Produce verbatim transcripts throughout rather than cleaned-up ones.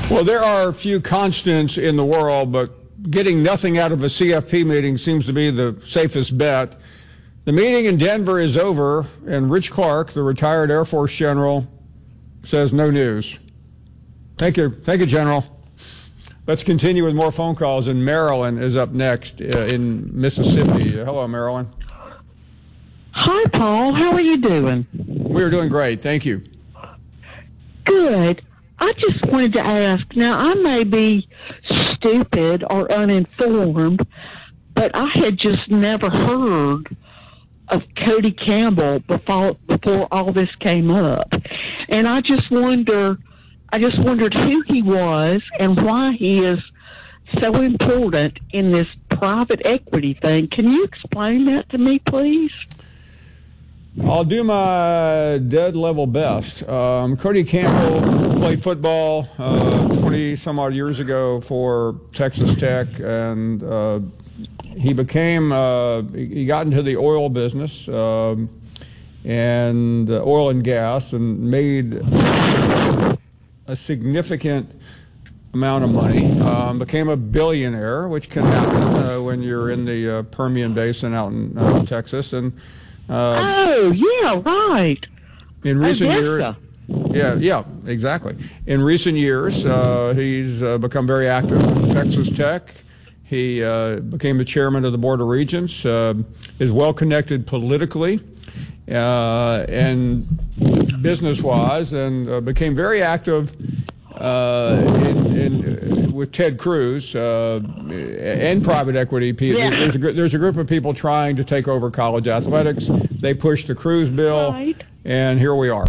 Well, there are a few constants in the world, but getting nothing out of a C F P meeting seems to be the safest bet. The meeting in Denver is over, and Rich Clark, the retired Air Force general, says no news. Thank you. Thank you, General. Let's continue with more phone calls, and Marilyn is up next uh, in Mississippi. Hello, Marilyn. Hi, Paul. How are you doing? We're doing great. Thank you. Good. I just wanted to ask, now I may be stupid or uninformed, but I had just never heard of Cody Campbell before before all this came up. And I just wonder, I just wondered who he was and why he is so important in this private equity thing. Can you explain that to me, please? I'll do my dead level best. Um, Cody Campbell played football uh, twenty some odd years ago for Texas Tech, and uh, he became, uh, he got into the oil business um, and uh, oil and gas, and made a significant amount of money. Um, became a billionaire, which can happen uh, when you're in the uh, Permian Basin out in uh, Texas. And Uh, oh, yeah, right. In recent Odessa. years, yeah, yeah, exactly. In recent years, uh, he's uh, become very active in Texas Tech. He uh, became the chairman of the Board of Regents, uh, is well connected politically uh, and business-wise, and uh, became very active uh, in, in, with Ted Cruz uh, and private equity. Yeah. There's, a, there's a group of people trying to take over college athletics. They pushed the Cruz bill, Right. and here we are.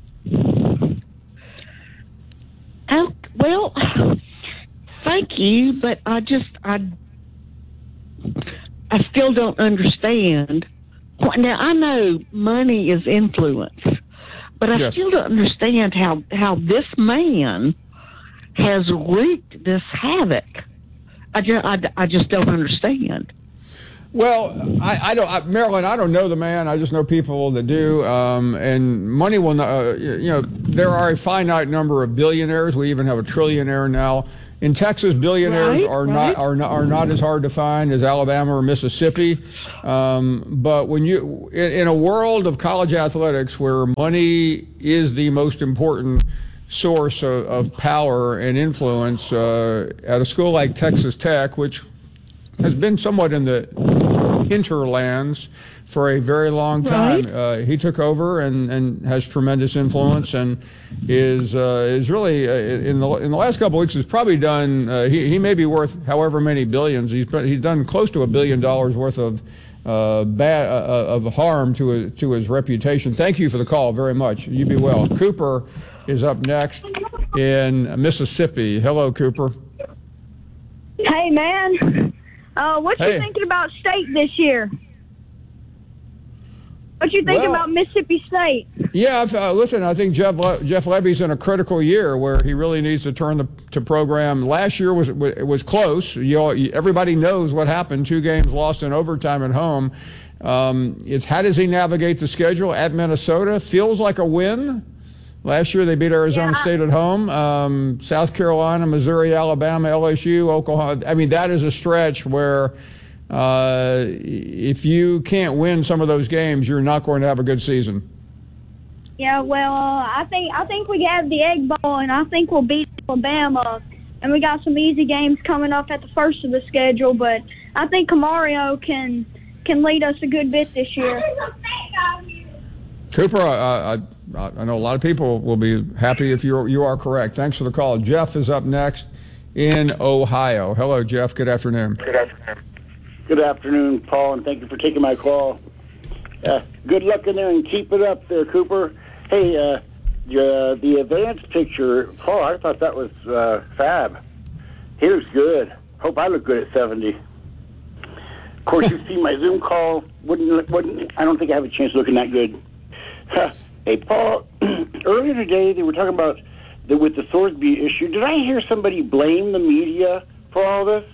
Um, well, thank you, but I just, I, I still don't understand. Now, I know money is influence, but I Yes. still don't understand how, how this man has wreaked this havoc. I just, I, I just don't understand. Well, I, I don't, I, Marilyn, I don't know the man. I just know people that do. Um, and money will not, uh, you know, there are a finite number of billionaires. We even have a trillionaire now. In Texas, billionaires Right, are right. not are not are not as hard to find as Alabama or Mississippi. Um, but when you in, in a world of college athletics where money is the most important source of, of power and influence, uh, at a school like Texas Tech, which has been somewhat in the hinterlands for a very long time. Right. Uh, he took over and, and has tremendous influence, and is uh, is really uh, in the in the last couple of weeks has probably done. Uh, he he may be worth however many billions. He's he's done close to a billion dollars worth of uh, bad uh, of harm to his, to his reputation. Thank you for the call very much. You be well. Cooper is up next in Mississippi. Hello, Cooper. Hey, man. Uh, what Hey. you thinking about state this year? What you thinking Well- about Mississippi State? Yeah, I've, uh, listen, I think Jeff Le- Jeff Levy's in a critical year where he really needs to turn the to program. Last year was it was close. You know, everybody knows what happened. Two games lost in overtime at home. Um, it's how does he navigate the schedule at Minnesota? Feels like a win. Last year they beat Arizona Yeah. State at home. Um, South Carolina, Missouri, Alabama, L S U, Oklahoma. I mean, that is a stretch where uh, if you can't win some of those games, you're not going to have a good season. Yeah, well, uh, I think I think we have the Egg Bowl, and I think we'll beat Alabama. And we got some easy games coming up at the first of the schedule, but I think Camario can can lead us a good bit this year. Cooper, I, I, I know a lot of people will be happy if you're, you are correct. Thanks for the call. Jeff is up next in Ohio. Hello, Jeff. Good afternoon. Good afternoon. Good afternoon, Paul, and thank you for taking my call. Uh, good luck in there and keep it up there, Cooper. Hey, uh, the, the advanced picture, Paul, I thought that was uh, fab. He looks good. Hope I look good at seventy. Of course, you see my Zoom call. Wouldn't, wouldn't, I don't think I have a chance looking that good. Hey, Paul, earlier today they were talking about the, with the Thorsby issue. Did I hear somebody blame the media for all this?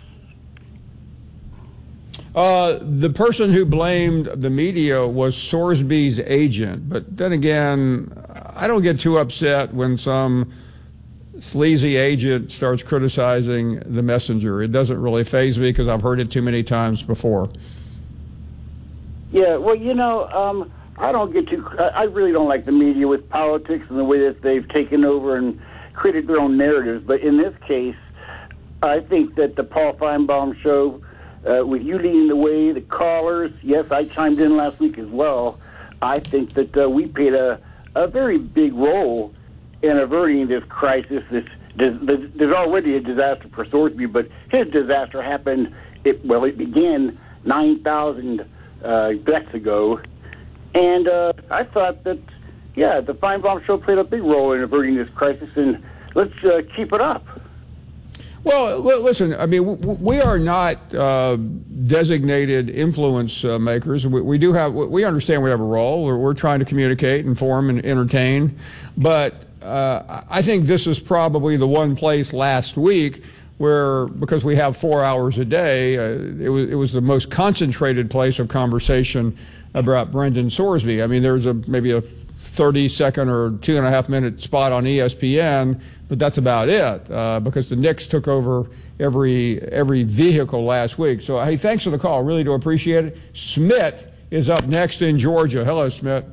Uh, the person who blamed the media was Sorsby's agent. But then again, I don't get too upset when some sleazy agent starts criticizing the messenger. It doesn't really faze me because I've heard it too many times before. Yeah, well, you know, um, I don't get too. I really don't like the media with politics and the way that they've taken over and created their own narratives. But in this case, I think that the Paul Feinbaum show, uh, with you leading the way, the callers, yes, I chimed in last week as well. I think that uh, we played a, a very big role in averting this crisis. This, this, this there's already a disaster for Thorsby, but his disaster happened. It, well, it began nine thousand uh, deaths ago, and uh, I thought that, yeah, the Feinbaum show played a big role in averting this crisis, and let's uh, keep it up. Well, listen, I mean, we are not uh, designated influence uh, makers. We, we do have, we understand we have a role. We're, we're trying to communicate, inform, and entertain. But uh, I think this is probably the one place last week where, because we have four hours a day, uh, it was, it was the most concentrated place of conversation about Brendan Thorsby. I mean, there's a maybe a thirty second or two and a half minute spot on E S P N, but that's about it, uh, because the Knicks took over every every vehicle last week. So, hey, thanks for the call. Really do appreciate it. Smith is up next in Georgia. Hello, Smith.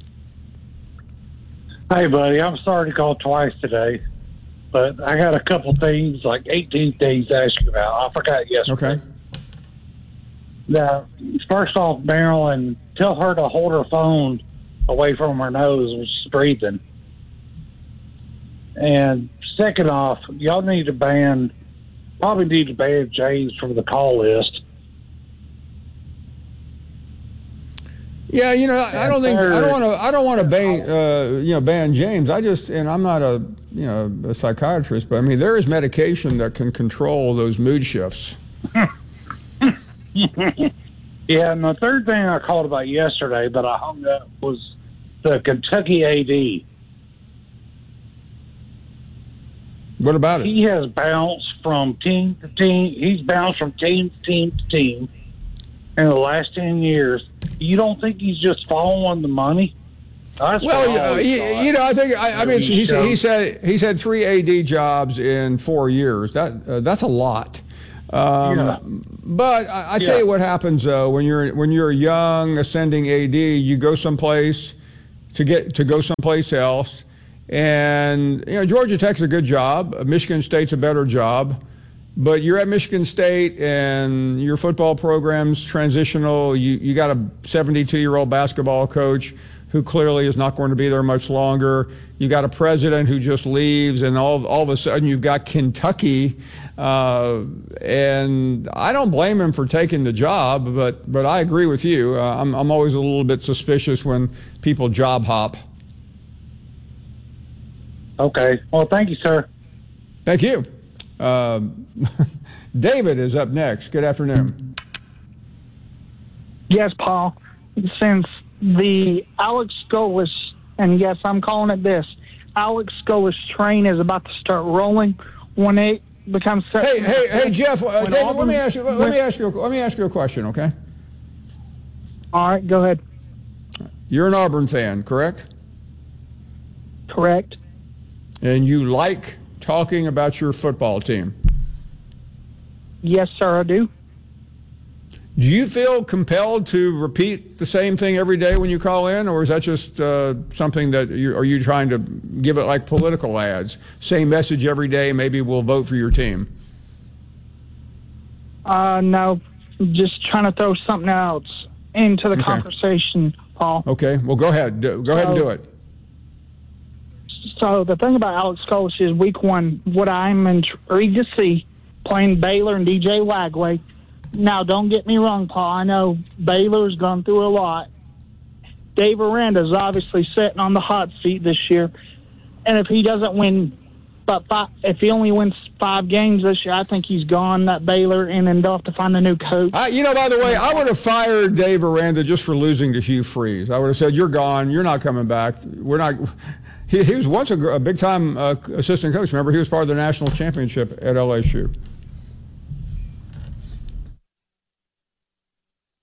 Hey, buddy. I'm sorry to call twice today, but I got a couple things, like eighteen things to ask you about. I forgot yesterday. Okay. Now, first off, Marilyn, tell her to hold her phone away from her nose when she's breathing. And second off, y'all need to ban, probably need to ban James from the call list. Yeah, you know, I don't think I don't want to I don't want to ban uh, you know ban James. I just and I'm not a you know a psychiatrist, but I mean there is medication that can control those mood shifts. Yeah, and the third thing I called about yesterday, but I hung up, was the Kentucky A D. What about it? He has bounced from team to team. He's bounced from team to team to team in the last ten years. You don't think he's just following the money? That's well, uh, you, you know, I think I, I mean he said he said he's had three A D jobs in four years. That uh, that's a lot. Um, yeah. But I, I tell yeah. you what happens though when you're when you're a young ascending A D, you go someplace to get to go someplace else, and you know Georgia Tech's a good job, Michigan State's a better job, but you're at Michigan State and your football program's transitional. You you got a seventy-two year old basketball coach who clearly is not going to be there much longer. You got a president who just leaves, and all all of a sudden you've got Kentucky, uh, and I don't blame him for taking the job, but but I agree with you. Uh, I'm I'm always a little bit suspicious when people job hop. Okay. Well, thank you, sir. Thank you. Um, David is up next. Good afternoon. Yes, Paul. Since the Alex Golis, and yes, I'm calling it this, Alex Golis train is about to start rolling when it becomes. Hey, hey, hey, Jeff. Uh, David, Auburn, let me ask you. Let me ask you. Let me ask you a question, okay? All right, go ahead. You're an Auburn fan, correct? Correct. And you like talking about your football team? Yes, sir, I do. Do you feel compelled to repeat the same thing every day when you call in, or is that just uh, something that you, are you trying to give it like political ads? Same message every day, maybe we'll vote for your team. Uh, no, just trying to throw something else into the okay. conversation, Paul. Okay, well, go ahead. Go so, ahead and do it. So the thing about Alex Golis is week one, what I'm intrigued to see, playing Baylor and D J Lagway. Now, don't get me wrong, Paul. I know Baylor's gone through a lot. Dave Aranda's obviously sitting on the hot seat this year. And if he doesn't win, but five, if he only wins five games this year, I think he's gone, that Baylor, and then they'll have to find a new coach. I, you know, by the way, I would have fired Dave Aranda just for losing to Hugh Freeze. I would have said, you're gone. You're not coming back. We're not. He, he was once a, a big-time uh, assistant coach. Remember, he was part of the national championship at L S U.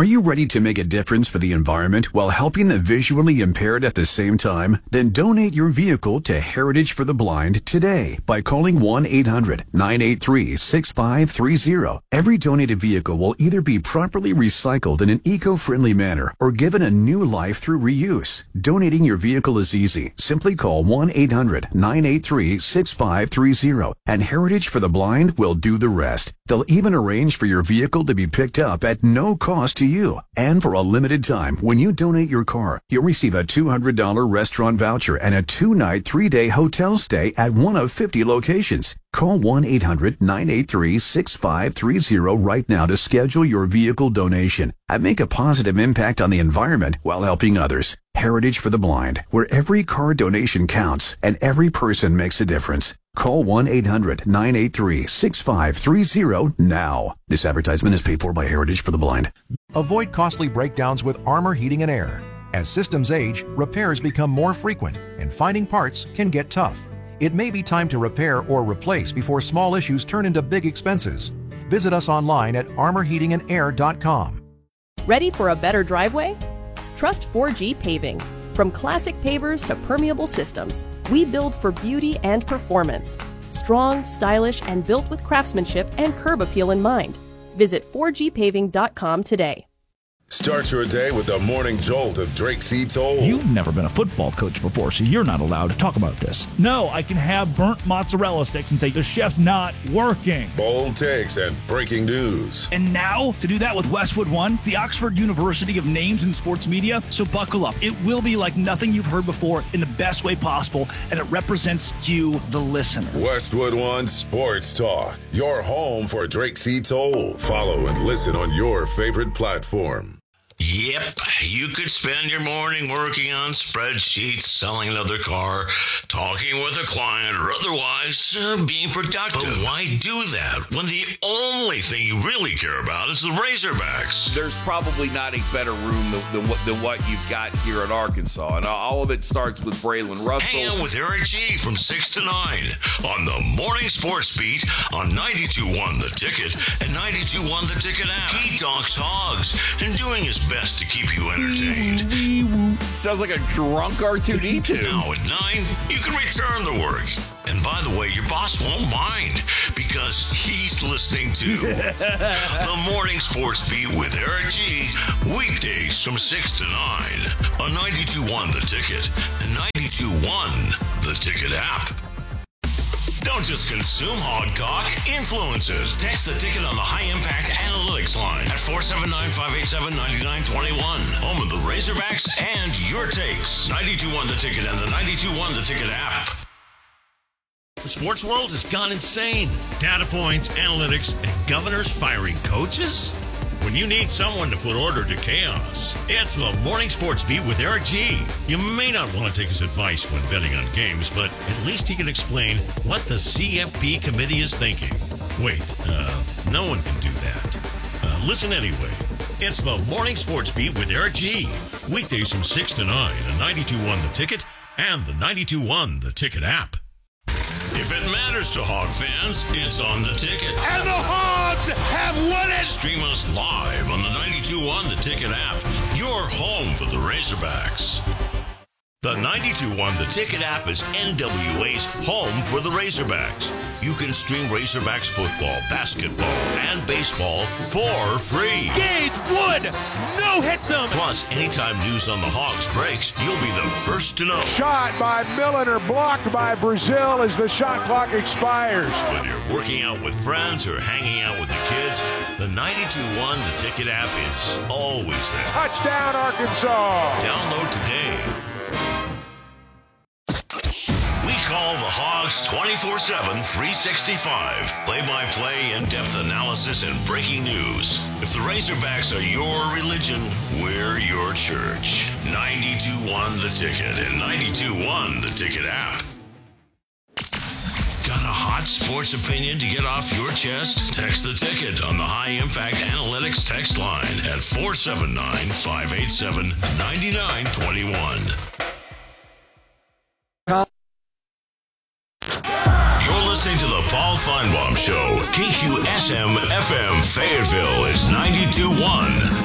Are you ready to make a difference for the environment while helping the visually impaired at the same time? Then donate your vehicle to Heritage for the Blind today by calling one eight hundred nine eight three six five three zero. Every donated vehicle will either be properly recycled in an eco-friendly manner or given a new life through reuse. Donating your vehicle is easy. Simply call one eight hundred nine eight three six five three zero and Heritage for the Blind will do the rest. They'll even arrange for your vehicle to be picked up at no cost to you. And for a limited time, when you donate your car, you'll receive a two hundred dollars restaurant voucher and a two-night, three-day hotel stay at one of fifty locations. Call one eight hundred nine eight three six five three zero right now to schedule your vehicle donation and make a positive impact on the environment while helping others. Heritage for the Blind, where every car donation counts and every person makes a difference. Call one eight hundred nine eight three six five three zero now. This advertisement is paid for by Heritage for the Blind. Avoid costly breakdowns with Armor Heating and Air. As systems age, repairs become more frequent, and finding parts can get tough. It may be time to repair or replace before small issues turn into big expenses. Visit us online at armor heating and air dot com. Ready for a better driveway? Trust four G Paving. From classic pavers to permeable systems, we build for beauty and performance. Strong, stylish, and built with craftsmanship and curb appeal in mind. Visit four G paving dot com today. Start your day with the morning jolt of Drake C. Toll. You've never been a football coach before, so you're not allowed to talk about this. No, I can have burnt mozzarella sticks and say the chef's not working. Bold takes and breaking news. And now, to do that with Westwood One, the Oxford University of Names in Sports Media. So buckle up. It will be like nothing you've heard before in the best way possible, and it represents you, the listener. Westwood One Sports Talk, your home for Drake C. Toll. Follow and listen on your favorite platform. Yep, you could spend your morning working on spreadsheets, selling another car, talking with a client, or otherwise uh, being productive. But why do that when the only thing you really care about is the Razorbacks? There's probably not a better room than, than, what, than what you've got here at Arkansas. And all of it starts with Braylon Russell. Hang out with Eric G. from six to nine on the Morning Sports Beat on ninety-two point one The Ticket and ninety-two point one The Ticket app. He talks hogs and doing his best to keep you entertained. Sounds like a drunk R two D two. Now at nine, you can return to work. And by the way, your boss won't mind because he's listening to the Morning Sports Beat with Eric G. Weekdays from six to nine on ninety-two point one The Ticket and ninety-two point one The Ticket app. Don't just consume Hogcock, influence it. Text the ticket on the High Impact Analytics line at four seven nine, five eight seven, nine nine two one. Home of the Razorbacks and your takes. ninety-two point one The Ticket and the ninety-two point one The Ticket app. The sports world has gone insane. Data points, analytics, and governors firing coaches? When you need someone to put order to chaos, it's the Morning Sports Beat with Eric G. You may not want to take his advice when betting on games, but at least he can explain what the C F P committee is thinking. Wait, uh, no one can do that. Uh, listen anyway. It's the Morning Sports Beat with Eric G. Weekdays from six to nine on ninety-two point one The Ticket and the ninety-two point one The Ticket app. If it matters to Hog fans, it's on The Ticket. And the Hogs have won it! Stream us live on the ninety-two point one The Ticket app, your home for the Razorbacks. The ninety-two point one The Ticket app is N W A's home for the Razorbacks. You can stream Razorbacks football, basketball, and baseball for free. Gage Wood, no hits him. Plus, anytime news on the Hogs breaks, you'll be the first to know. Shot by Milliner, blocked by Brazil as the shot clock expires. Whether you're working out with friends or hanging out with the kids, the ninety-two point one The Ticket app is always there. Touchdown, Arkansas. Download today. We call the Hogs twenty-four seven, three sixty-five. Play-by-play, in-depth analysis, and breaking news. If the Razorbacks are your religion, we're your church. ninety-two point one The Ticket and ninety-two point one The Ticket app. Got a hot sports opinion to get off your chest? Text the ticket on the High Impact Analytics text line at four seven nine, five eight seven, nine nine two one. You're listening to the Paul Feinbaum Show. K Q S M F M Fayetteville is ninety-two point one